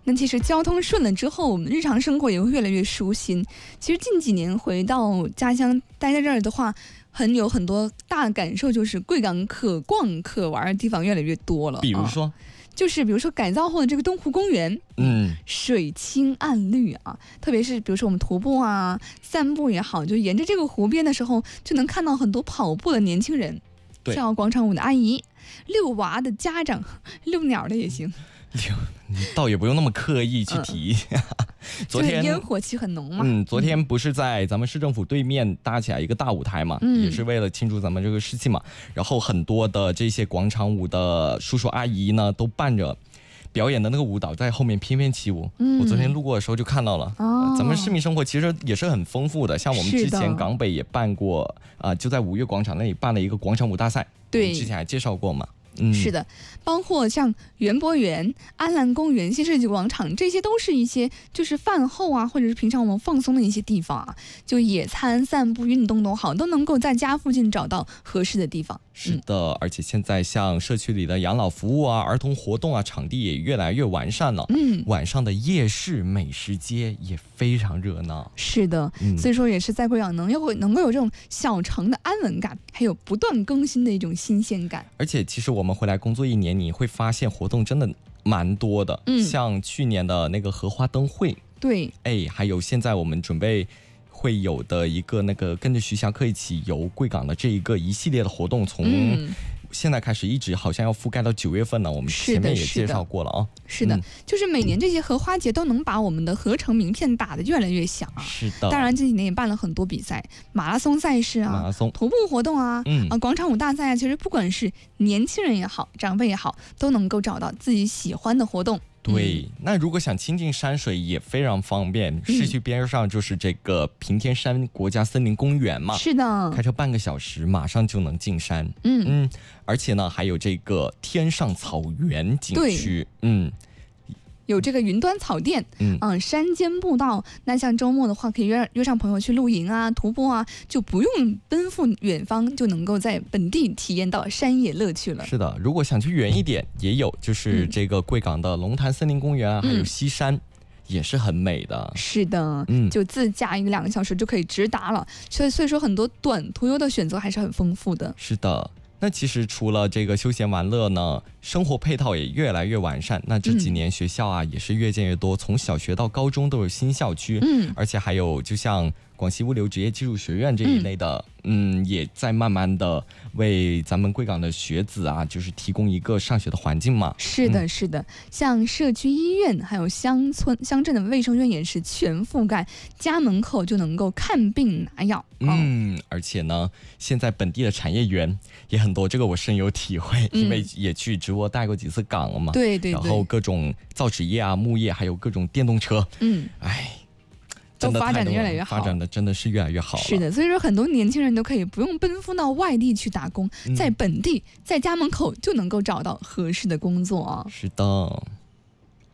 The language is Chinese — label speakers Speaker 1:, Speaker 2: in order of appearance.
Speaker 1: 那其实交通顺了之后，我们日常生活也会越来越舒心。其实近几年回到家乡待在这儿的话，有很多大感受，就是贵港可逛可玩的地方越来越多了。
Speaker 2: 比如说，
Speaker 1: 就是比如说改造后的这个东湖公园，水清岸绿啊，特别是比如说我们徒步啊、散步也好，就沿着这个湖边的时候，就能看到很多跑步的年轻人，跳广场舞的阿姨，遛娃的家长，遛鸟的也行。
Speaker 2: 你倒也不用那么刻意去提。
Speaker 1: 昨天烟火气很浓嘛。
Speaker 2: 昨天不是在咱们市政府对面搭起来一个大舞台嘛，也是为了庆祝咱们这个事情嘛。然后很多的这些广场舞的叔叔阿姨呢，都伴着表演的那个舞蹈在后面翩翩起舞。我昨天路过的时候就看到了。咱们市民生活其实也是很丰富的，像我们之前港北也办过就在5月广场那里办了一个广场舞大赛，
Speaker 1: 对，
Speaker 2: 之前还介绍过嘛。
Speaker 1: 是的，包括像园博园、安澜公园、新世纪广场，这些都是一些就是饭后啊，或者是平常我们放松的一些地方啊，就野餐、散步、运动都好，都能够在家附近找到合适的地方。
Speaker 2: 是的，而且现在像社区里的养老服务啊、儿童活动啊，场地也越来越完善了。晚上的夜市美食街也非常热闹。
Speaker 1: 是的，所以说也是在贵港能够有这种小城的安稳感，还有不断更新的一种新鲜感。
Speaker 2: 而且其实我们回来工作1年，你会发现活动真的蛮多的。像去年的那个荷花灯会，
Speaker 1: 对，
Speaker 2: 还有现在我们准备会有的一个那个跟着徐霞客一起游贵港的这一系列的活动，从现在开始一直好像要覆盖到9月份了，我们前面也介绍过了啊。
Speaker 1: 是的，就是每年这些荷花节都能把我们的合成名片打得越来越响啊。
Speaker 2: 是的，
Speaker 1: 当然这几年也办了很多比赛，马拉松赛事啊，徒步活动啊，广场舞大赛啊，其实不管是年轻人也好，长辈也好，都能够找到自己喜欢的活动。
Speaker 2: 对，那如果想亲近山水也非常方便，市区边上就是这个平天山国家森林公园嘛。
Speaker 1: 是的，
Speaker 2: 开车半个小时马上就能进山。而且呢还有这个天上草原景区。
Speaker 1: 有这个云端草甸，山间步道。那像周末的话，可以约上朋友去露营啊、徒步啊，就不用奔赴远方，就能够在本地体验到山野乐趣了。
Speaker 2: 是的，如果想去远一点，也有就是这个贵港的龙潭森林公园啊，还有西山。也是很美的。
Speaker 1: 是的，就自驾1个2个小时就可以直达了，所以说很多短途游的选择还是很丰富的。
Speaker 2: 是的，那其实除了这个休闲玩乐呢，生活配套也越来越完善。那这几年学校啊也是越建越多，从小学到高中都有新校区。而且还有就像广西物流职业技术学院这一类的，也在慢慢的为咱们贵港的学子啊，就是提供一个上学的环境嘛。
Speaker 1: 是的，是的，像社区医院还有乡镇的卫生院也是全覆盖，家门口就能够看病拿药。
Speaker 2: 而且呢，现在本地的产业园也很多，这个我深有体会，因为也去直播带过几次岗了嘛。
Speaker 1: 对，
Speaker 2: 然后各种造纸业啊、木业，还有各种电动车。
Speaker 1: 都发展的越来越好，
Speaker 2: 发展的真的是越来越好了。
Speaker 1: 是的，所以说很多年轻人都可以不用奔赴到外地去打工，在本地在家门口就能够找到合适的工作啊。
Speaker 2: 是的。